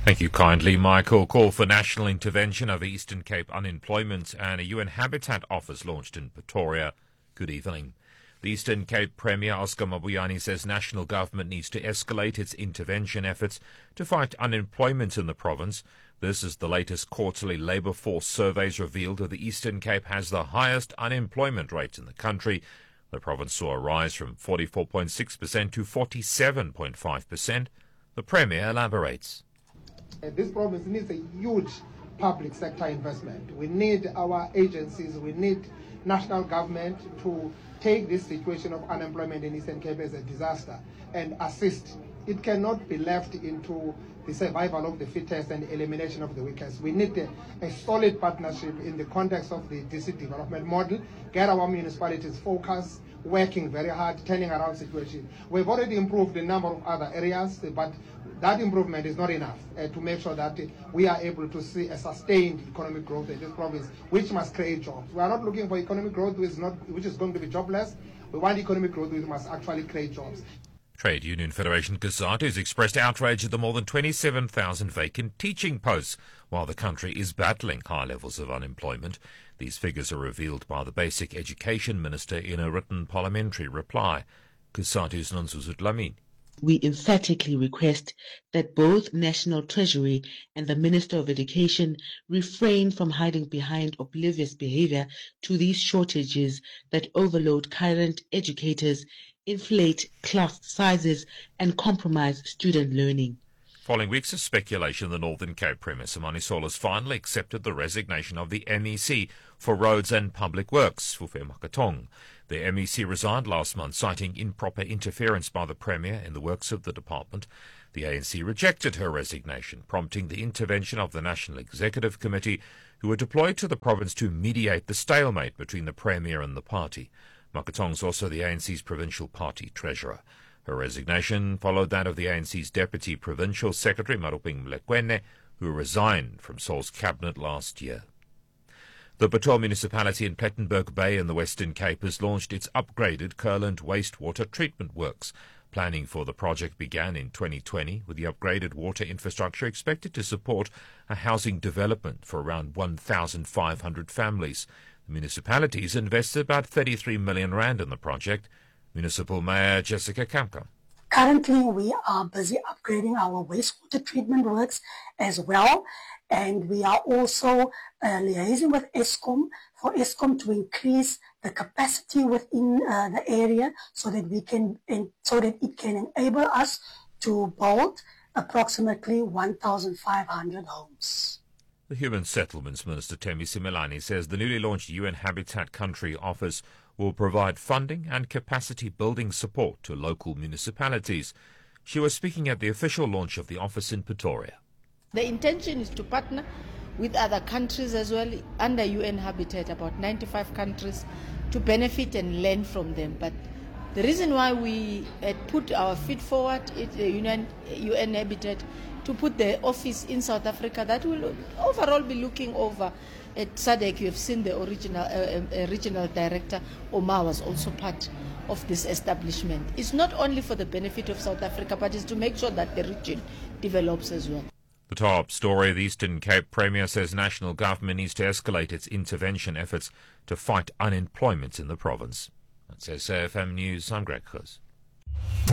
Thank you kindly, Michael. Call for national intervention over Eastern Cape unemployment and a UN Habitat office launched in Pretoria. Good evening. The Eastern Cape Premier Oscar Mabuyane says national government needs to escalate its intervention efforts to fight unemployment in the province. This is the latest quarterly labour force surveys revealed that the Eastern Cape has the highest unemployment rate in the country. The province saw a rise from 44.6% to 47.5%. The Premier elaborates. This province needs a huge public sector investment. We need our agencies, we need national government to take this situation of unemployment in Eastern Cape as a disaster and assist. It cannot be left into the survival of the fittest and elimination of the weakest. We need a solid partnership in the context of the district development model, get our municipalities focused, working very hard, turning around situation. We've already improved a number of other areas, but that improvement is not enough to make sure that we are able to see a sustained economic growth in this province, which must create jobs. We are not looking for economic growth which is going to be jobless. We want economic growth which must actually create jobs. Trade Union Federation COSATU has expressed outrage at the more than 27,000 vacant teaching posts, while the country is battling high levels of unemployment. These figures are revealed by the Basic Education Minister in a written parliamentary reply. COSATU's Nonsuzu Dlamini. We emphatically request that both National Treasury and the Minister of Education refrain from hiding behind oblivious behavior to these shortages that overload current educators, inflate class sizes, and compromise student learning. Following weeks of speculation, the Northern Cape Premier Simani Solas finally accepted the resignation of the MEC for Roads and Public Works, Fufe Makatong. The MEC resigned last month, citing improper interference by the Premier in the works of the department. The ANC rejected her resignation, prompting the intervention of the National Executive Committee, who were deployed to the province to mediate the stalemate between the Premier and the party. Makatong is also the ANC's provincial party treasurer. Her resignation followed that of the ANC's Deputy Provincial Secretary, Maruping Mlekwene, who resigned from Sol's cabinet last year. The Batoa municipality in Plettenberg Bay in the Western Cape has launched its upgraded Curland wastewater treatment works. Planning for the project began in 2020, with the upgraded water infrastructure expected to support a housing development for around 1,500 families. The municipality has invested about 33 million rand in the project. Municipal Mayor Jessica Kamka. Currently, we are busy upgrading our wastewater treatment works as well, and we are also liaising with Eskom for Eskom to increase the capacity within the area so that it can enable us to build approximately 1,500 homes. The Human Settlements Minister Thembisa Melani says the newly launched UN Habitat Country Office will provide funding and capacity building support to local municipalities. She was speaking at the official launch of the office in Pretoria. The intention is to partner with other countries as well under UN Habitat, about 95 countries, to benefit and learn from them. But the reason why we put our feet forward is UN Habitat to put the office in South Africa that will overall be looking over at SADC. You have seen the original regional director, Omar, was also part of this establishment. It's not only for the benefit of South Africa, but it's to make sure that the region develops as well. The top story, the Eastern Cape Premier says national government needs to escalate its intervention efforts to fight unemployment in the province. That's SAFM News. I'm Greg Khuz.